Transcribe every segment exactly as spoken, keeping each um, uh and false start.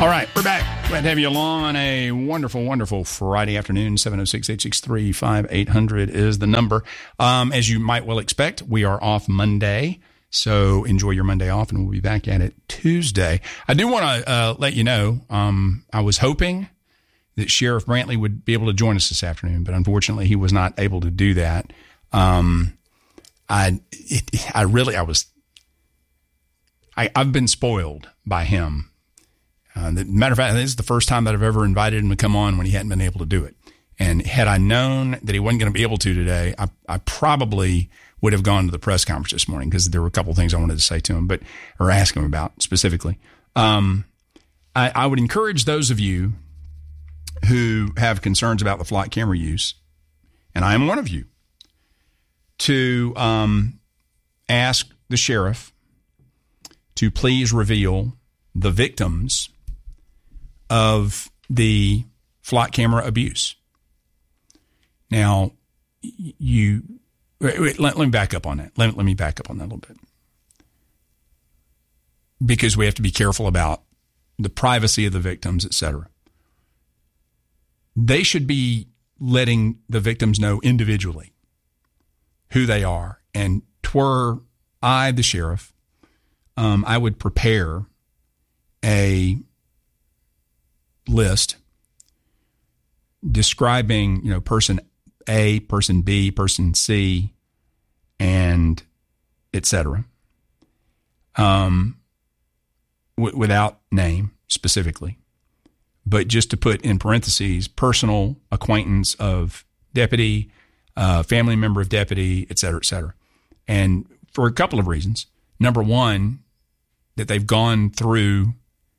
All right, we're back. Glad to have you along on a wonderful, wonderful Friday afternoon. seven oh six, eight six three, five eight hundred is the number. Um, as you might well expect, we are off Monday. So enjoy your Monday off, and we'll be back at it Tuesday. I do want to uh, let you know, um, I was hoping that Sheriff Brantley would be able to join us this afternoon, but unfortunately he was not able to do that. Um, I, it, I really, I was, I, I've been spoiled by him. Uh, the matter of fact, this is the first time that I've ever invited him to come on when he hadn't been able to do it. And had I known that he wasn't going to be able to today, I, I probably would have gone to the press conference this morning because there were a couple of things I wanted to say to him, but or ask him about specifically. Um, I, I would encourage those of you who have concerns about the flock camera use, and I am one of you, to um, ask the sheriff to please reveal the victims of the flock camera abuse. Now, you wait, wait, let, let me back up on that. Let, let me back up on that a little bit. Because we have to be careful about the privacy of the victims, et cetera. They should be letting the victims know individually who they are. And twere I the sheriff, um, I would prepare a list describing, you know, person A, person B, person C, and et cetera, um, w- without name specifically, but just to put in parentheses, personal acquaintance of deputy, uh, family member of deputy, et cetera, et cetera. And for a couple of reasons. Number one, that they've gone through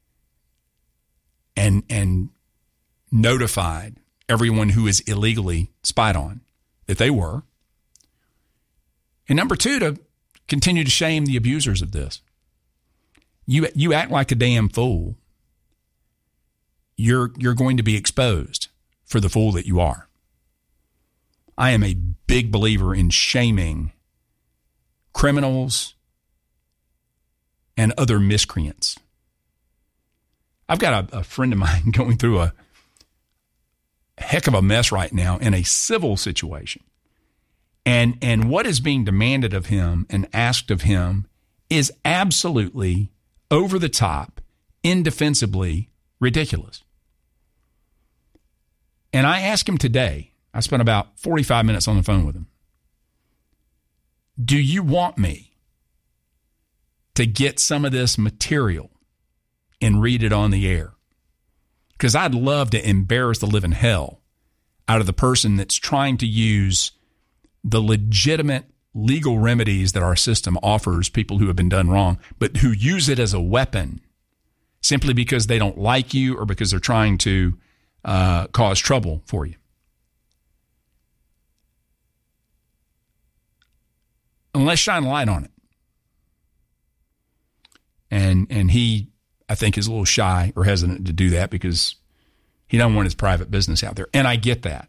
and and notified everyone who is illegally spied on that they were. And number two, to continue to shame the abusers of this. You you act like a damn fool, you're you're going to be exposed for the fool that you are. I am a big believer in shaming criminals and other miscreants. I've got a, a friend of mine going through a heck of a mess right now in a civil situation. And and what is being demanded of him and asked of him is absolutely over the top, indefensibly ridiculous. And I asked him today, I spent about forty-five minutes on the phone with him. Do you want me to get some of this material and read it on the air? Because I'd love to embarrass the living hell out of the person that's trying to use the legitimate legal remedies that our system offers people who have been done wrong, but who use it as a weapon simply because they don't like you or because they're trying to uh, cause trouble for you. And let's shine a light on it. And and he, I think, is a little shy or hesitant to do that because he doesn't want his private business out there. And I get that.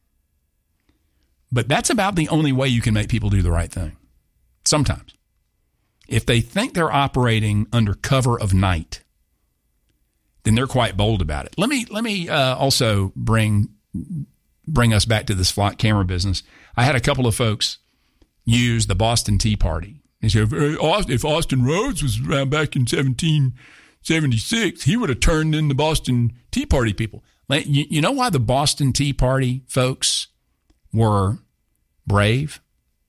But that's about the only way you can make people do the right thing. Sometimes. If they think they're operating under cover of night, then they're quite bold about it. Let me let me uh, also bring bring us back to this flock camera business. I had a couple of folks use the Boston Tea Party. They said, if Austin Rhodes was around back in seventeen seventy-six, he would have turned in the Boston Tea Party people. You know why the Boston Tea Party folks were brave?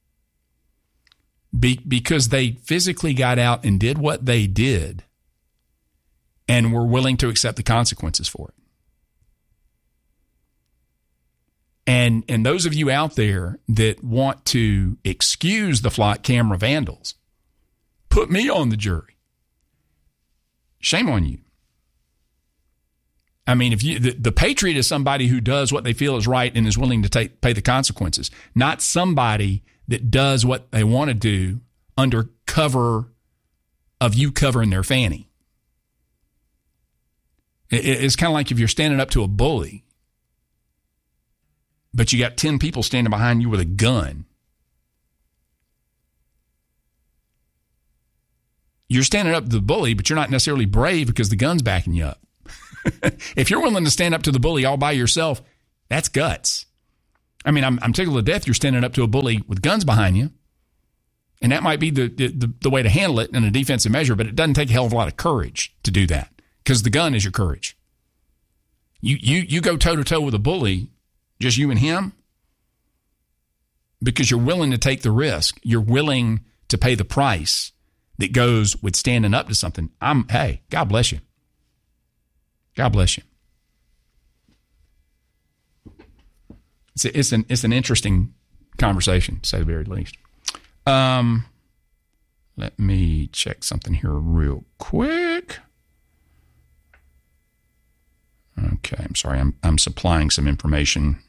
Be- because they physically got out and did what they did and were willing to accept the consequences for it. And and those of you out there that want to excuse the flock camera vandals, put me on the jury. Shame on you. I mean, if you the, the patriot is somebody who does what they feel is right and is willing to take pay the consequences, not somebody that does what they want to do under cover of you covering their fanny. It, it's kind of like if you're standing up to a bully, but you got ten people standing behind you with a gun. You're standing up to the bully, but you're not necessarily brave because the gun's backing you up. If you're willing to stand up to the bully all by yourself, that's guts. I mean, I'm, I'm tickled to death you're standing up to a bully with guns behind you. And that might be the, the, the way to handle it in a defensive measure, but it doesn't take a hell of a lot of courage to do that because the gun is your courage. You, you, you go toe-to-toe with a bully, just you and him, because you're willing to take the risk. You're willing to pay the price that goes with standing up to something. I'm, hey, God bless you. God bless you. It's, a, it's, an, it's an interesting conversation, to say the very least. Um, let me check something here real quick. Okay, I'm sorry. I'm I'm supplying some information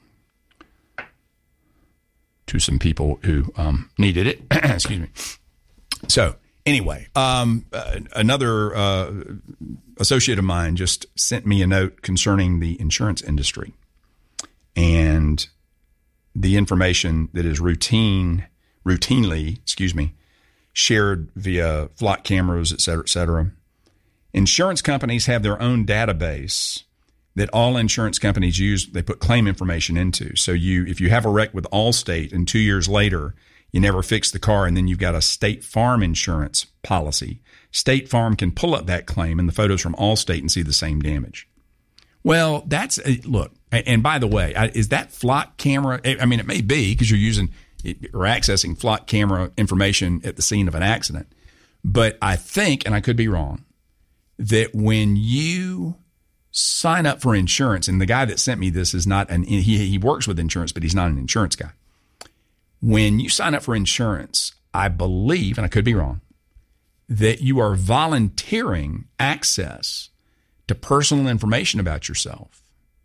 to some people who um, needed it. Excuse me. So anyway, um, uh, another uh, associate of mine just sent me a note concerning the insurance industry and the information that is routine. routinely, excuse me, shared via flock cameras, et cetera, et cetera. Insurance companies have their own database that all insurance companies use. They put claim information into. So you, if you have a wreck with Allstate and two years later, you never fix the car and then you've got a State Farm insurance policy, State Farm can pull up that claim and the photos from Allstate and see the same damage. Well, that's, look, and by the way, is that flock camera? I mean, it may be because you're using or accessing flock camera information at the scene of an accident. But I think, and I could be wrong, that when you sign up for insurance, and the guy that sent me this is not an, he, he works with insurance, but he's not an insurance guy. When you sign up for insurance, I believe, and I could be wrong, that you are volunteering access to personal information about yourself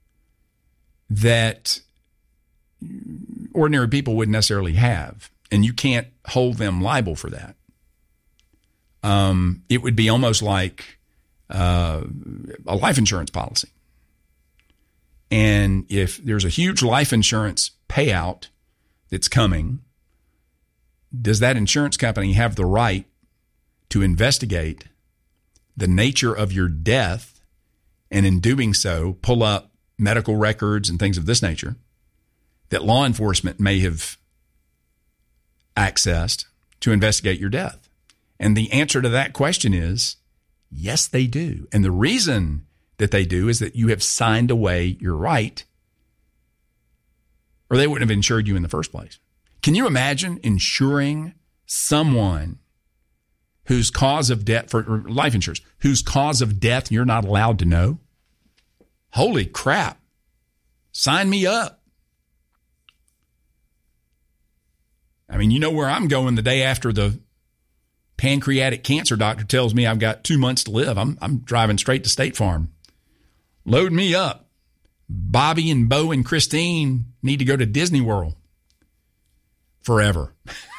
that ordinary people wouldn't necessarily have, and you can't hold them liable for that. Um, it would be almost like uh, a life insurance policy. And if there's a huge life insurance payout that's coming, does that insurance company have the right to investigate the nature of your death and in doing so pull up medical records and things of this nature that law enforcement may have accessed to investigate your death? And the answer to that question is, yes, they do. And the reason that they do is that you have signed away your right, or they wouldn't have insured you in the first place. Can you imagine insuring someone whose cause of death, for life insurance, whose cause of death you're not allowed to know? Holy crap. Sign me up. I mean, you know where I'm going the day after the pancreatic cancer doctor tells me I've got two months to live. I'm I'm driving straight to State Farm. Load me up. Bobby and Bo and Christine need to go to Disney World forever.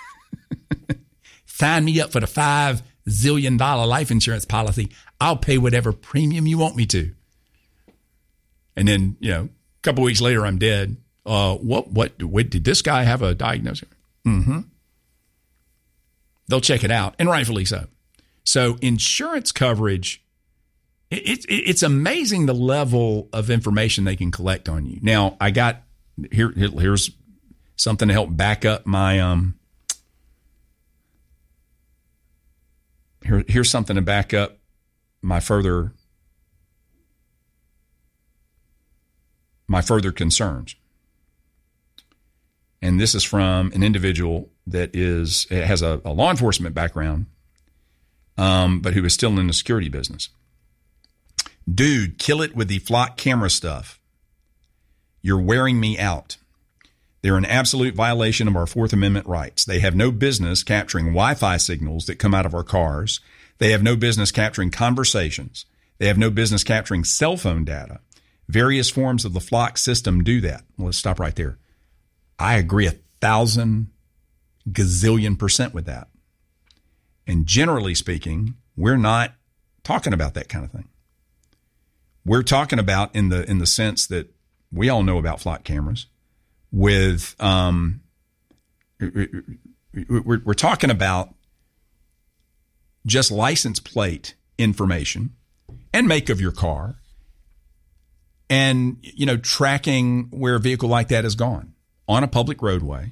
Sign me up for the five zillion dollar life insurance policy. I'll pay whatever premium you want me to. And then, you know, a couple weeks later, I'm dead. Uh, what, what, what, did this guy have a diagnosis? Mm-hmm. They'll check it out, and rightfully so. So insurance coverage, it, it, it's amazing the level of information they can collect on you. Now, I got, here, here's something to help back up my, um, here, here's something to back up my further, my further concerns. And this is from an individual that is has a, a law enforcement background, um, but who is still in the security business. Dude, kill it with the flock camera stuff. You're wearing me out. They're an absolute violation of our Fourth Amendment rights. They have no business capturing Wi-Fi signals that come out of our cars. They have no business capturing conversations. They have no business capturing cell phone data. Various forms of the flock system do that. Well, let's stop right there. I agree a thousand gazillion percent with that. And generally speaking, we're not talking about that kind of thing. We're talking about in the in the sense that we all know about flock cameras. With um, we're, we're talking about just license plate information and make of your car and, you know, tracking where a vehicle like that has gone on a public roadway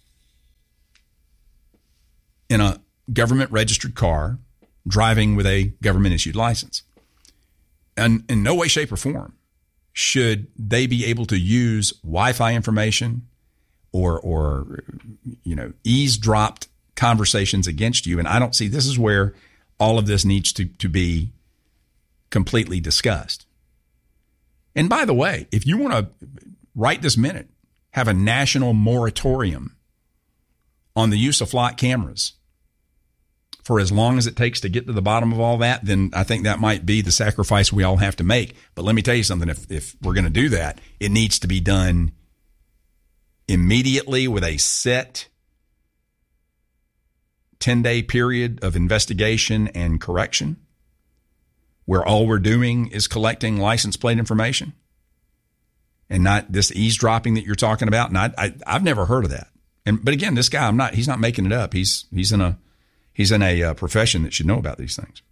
in a government registered car driving with a government issued license. And in no way, shape, or form should they be able to use Wi-Fi information or, or, you know, eavesdropped conversations against you. And I don't see, this is where all of this needs to, to be completely discussed. And by the way, if you want to right this minute, have a national moratorium on the use of flight cameras for as long as it takes to get to the bottom of all that, then I think that might be the sacrifice we all have to make. But let me tell you something. If, if we're going to do that, it needs to be done immediately with a set ten-day period of investigation and correction where all we're doing is collecting license plate information and not this eavesdropping that you're talking about. And I, I, I've never heard of that. And but again, this guy, I'm not. He's not making it up. He's he's in a he's in a uh, profession that should know about these things.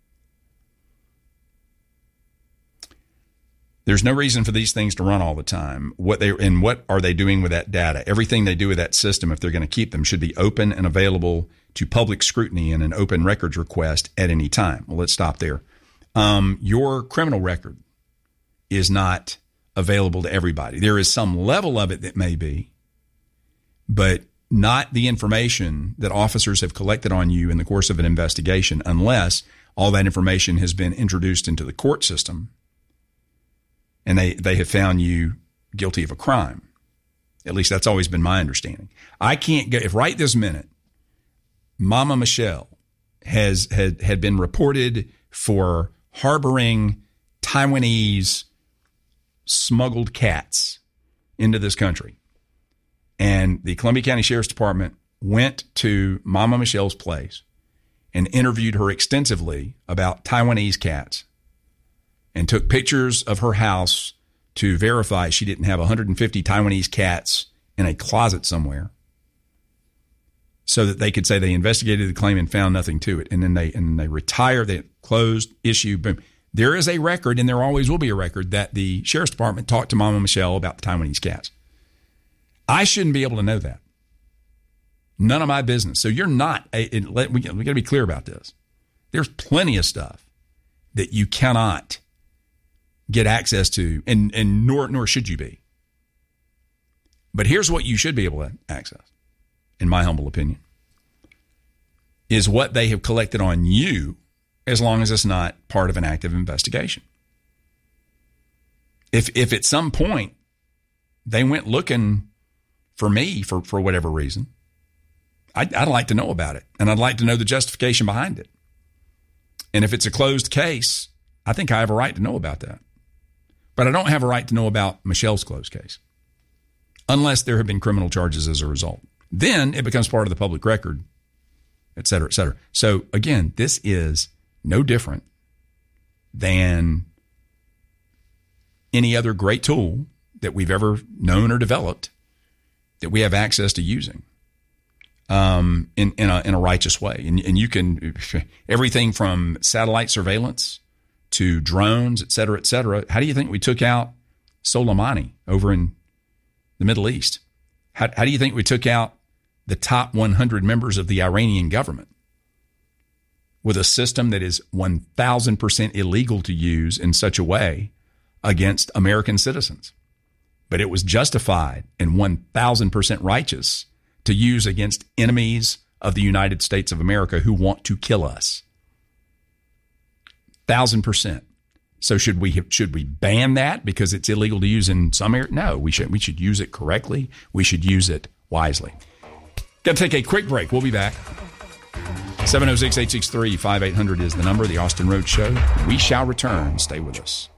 There's no reason for these things to run all the time. What they and what are they doing with that data? Everything they do with that system, if they're going to keep them, should be open and available to public scrutiny and an open records request at any time. Well, let's stop there. Um, your criminal record is not available to everybody. There is some level of it that may be, but not the information that officers have collected on you in the course of an investigation, unless all that information has been introduced into the court system and they, they have found you guilty of a crime. At least that's always been my understanding. I can't go, if right this minute, Mama Michelle has had, had been reported for harboring Taiwanese smuggled cats into this country. And the Columbia County Sheriff's Department went to Mama Michelle's place and interviewed her extensively about Taiwanese cats and took pictures of her house to verify she didn't have one hundred fifty Taiwanese cats in a closet somewhere, so that they could say they investigated the claim and found nothing to it. And then they and they retire, they closed, issue, boom. There is a record, and there always will be a record, that the Sheriff's Department talked to Mama Michelle about the Taiwanese cats. I shouldn't be able to know that. None of my business. So you're not, a, it, we, we got to be clear about this. There's plenty of stuff that you cannot get access to, and, and nor, nor should you be. But here's what you should be able to access, in my humble opinion, is what they have collected on you, as long as it's not part of an active investigation. If if at some point they went looking for me for, for whatever reason, I'd, I'd like to know about it, and I'd like to know the justification behind it. And if it's a closed case, I think I have a right to know about that. But I don't have a right to know about Michelle's closed case, unless there have been criminal charges as a result. Then it becomes part of the public record, et cetera, et cetera. So again, this is no different than any other great tool that we've ever known or developed that we have access to using um, in, in, a, in a righteous way. And, and you can, everything from satellite surveillance to drones, et cetera, et cetera. How do you think we took out Soleimani over in the Middle East? How, how do you think we took out the top one hundred members of the Iranian government with a system that is one thousand percent illegal to use in such a way against American citizens? But it was justified and one thousand percent righteous to use against enemies of the United States of America who want to kill us. Thousand percent. So should we should we ban that because it's illegal to use in some areas? No, we should we should use it correctly. We should use it wisely. Got to take a quick break. We'll be back. seven oh six, eight six three, five eight hundred is the number. The Austin Rhodes Show. We shall return. Stay with us.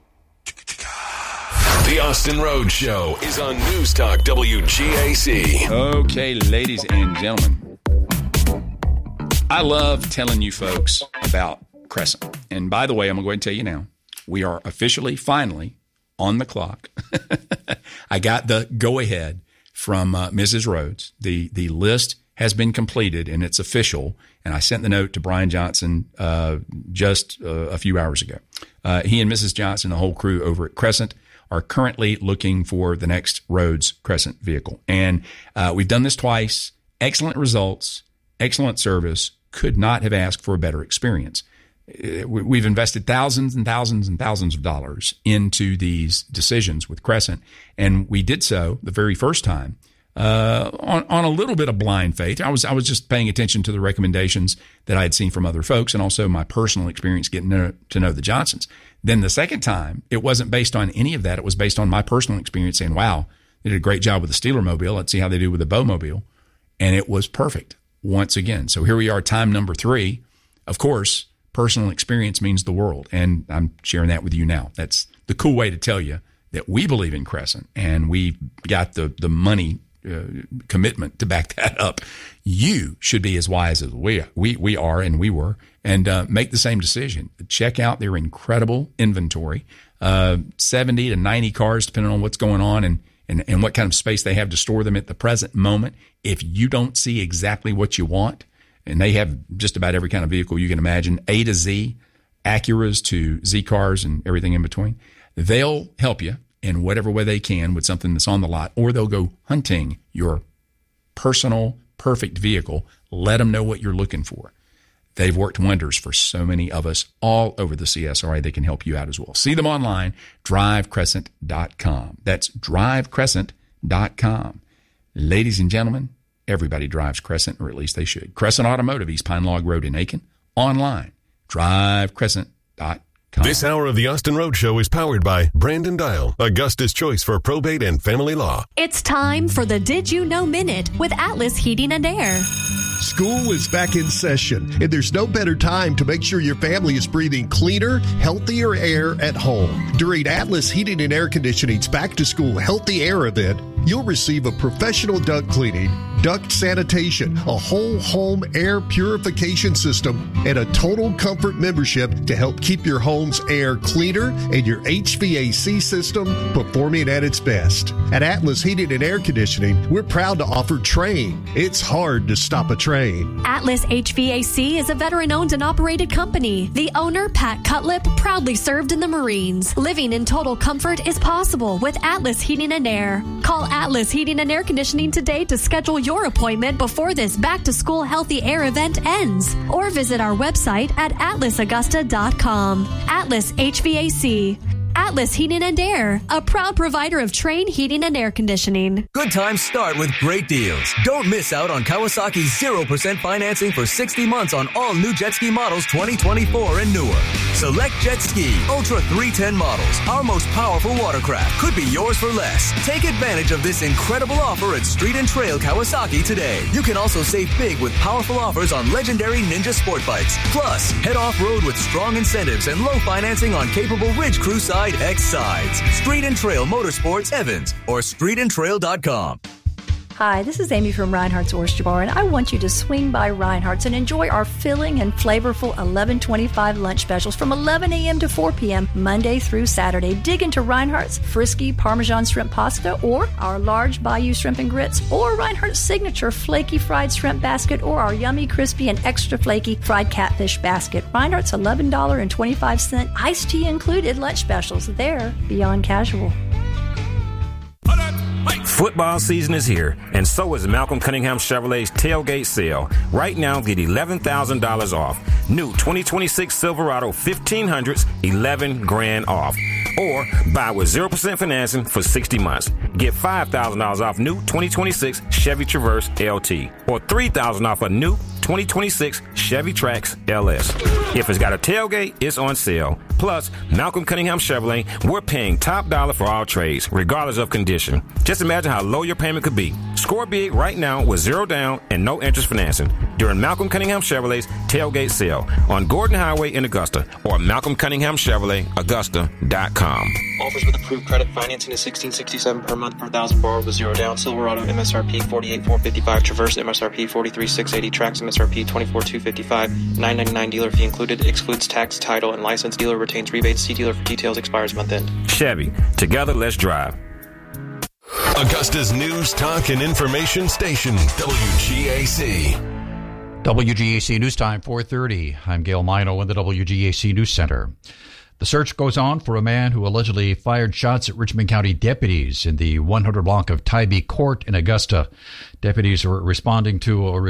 The Austin Rhodes Show is on News Talk W G A C. Okay, ladies and gentlemen, I love telling you folks about Crescent. And by the way, I'm going to go ahead and tell you now, we are officially, finally, on the clock. I got the go-ahead from uh, Missus Rhodes. The the list has been completed, and it's official. And I sent the note to Brian Johnson uh, just uh, a few hours ago. Uh, he and Missus Johnson, the whole crew over at Crescent, are currently looking for the next Rhodes Crescent vehicle. And uh, we've done this twice. Excellent results, excellent service. Could not have asked for a better experience. We've invested thousands and thousands and thousands of dollars into these decisions with Crescent, and we did so the very first time uh, on, on a little bit of blind faith. I was I was just paying attention to the recommendations that I had seen from other folks, and also my personal experience getting to know, to know the Johnsons. Then the second time, it wasn't based on any of that. It was based on my personal experience, saying, "Wow, they did a great job with the Steeler Mobile. Let's see how they do with the Bowmobile," and it was perfect once again. So here we are, time number three. Of course, personal experience means the world, and I'm sharing that with you now. That's the cool way to tell you that we believe in Crescent, and we've got the the money uh, commitment to back that up. You should be as wise as we we we are, and we were, and uh, make the same decision. Check out their incredible inventory, uh, seventy to ninety cars, depending on what's going on, and, and and what kind of space they have to store them at the present moment. If you don't see exactly what you want, and they have just about every kind of vehicle you can imagine, A to Z, Acuras to Z cars and everything in between. They'll help you in whatever way they can with something that's on the lot, or they'll go hunting your personal, perfect vehicle. Let them know what you're looking for. They've worked wonders for so many of us all over the C S R A. They can help you out as well. See them online, drive crescent dot com. That's drive crescent dot com. Ladies and gentlemen, everybody drives Crescent, or at least they should. Crescent Automotive, East Pine Log Road in Aiken. Online, drive crescent dot com. This hour of the Austin Road Show is powered by Brandon Dial, Augusta's choice for probate and family law. It's time for the Did You Know Minute with Atlas Heating and Air. School is back in session, and there's no better time to make sure your family is breathing cleaner, healthier air at home. During Atlas Heating and Air Conditioning's Back to School Healthy Air event, you'll receive a professional duct cleaning, duct sanitation, a whole home air purification system, and a total comfort membership to help keep your home's air cleaner and your H V A C system performing at its best. At Atlas Heating and Air Conditioning, we're proud to offer Trane. It's hard to stop a train. Atlas H V A C is a veteran-owned and operated company. The owner, Pat Cutlip, proudly served in the Marines. Living in total comfort is possible with Atlas Heating and Air. Call Atlas Heating and Air Conditioning today to schedule your appointment before this back-to-school healthy air event ends. Or visit our website at atlas augusta dot com. Atlas H V A C. Atlas Heating and Air, a proud provider of Trane Heating and Air Conditioning. Good times start with great deals. Don't miss out on Kawasaki's zero percent financing for sixty months on all new jet ski models twenty twenty-four and newer. Select Jet Ski Ultra three ten models, our most powerful watercraft, could be yours for less. Take advantage of this incredible offer at Street and Trail Kawasaki today. You can also save big with powerful offers on legendary Ninja sport bikes. Plus, head off-road with strong incentives and low financing on capable Ridge Crew Side X sides. Street and Trail Motorsports Evans or street and trail dot com. Hi, this is Amy from Reinhardt's Oyster Bar, and I want you to swing by Reinhardt's and enjoy our filling and flavorful eleven twenty-five lunch specials from eleven a.m. to four p.m. Monday through Saturday. Dig into Reinhardt's Frisky Parmesan Shrimp Pasta, or our large Bayou Shrimp and Grits, or Reinhardt's Signature Flaky Fried Shrimp Basket, or our yummy, crispy, and extra flaky Fried Catfish Basket. Reinhardt's eleven twenty-five iced tea included lunch specials. They're beyond casual. Football season is here, and so is Malcolm Cunningham Chevrolet's tailgate sale. Right now, get eleven thousand dollars off. New twenty twenty-six Silverado fifteen hundreds, eleven grand off. Or buy with zero percent financing for sixty months. Get five thousand dollars off new twenty twenty-six Chevy Traverse L T. Or three thousand dollars off a new twenty twenty-six Chevy Trax L S. If it's got a tailgate, it's on sale. Plus, Malcolm Cunningham Chevrolet, we're paying top dollar for all trades, regardless of condition. Just imagine how low your payment could be. Score big right now with zero down and no interest financing during Malcolm Cunningham Chevrolet's tailgate sale on Gordon Highway in Augusta or Malcolm Cunningham Chevrolet Augusta dot com. Offers with approved credit financing is sixteen sixty-seven per month per thousand borrowed with zero down. Silverado M S R P forty-eight four fifty-five. Traverse M S R P forty-three six eighty. Trax M S R P twenty-four two fifty-five. nine ninety-nine dealer fee included. Excludes tax, title, and license. Dealer retains rebates. See dealer for details. Expires month end. Chevy. Together, let's drive. Augusta's news, talk, and information station, W G A C. W G A C News Time, four thirty. I'm Gail Mino in the W G A C News Center. The search goes on for a man who allegedly fired shots at Richmond County deputies in the one hundred block of Tybee Court in Augusta. Deputies are responding to a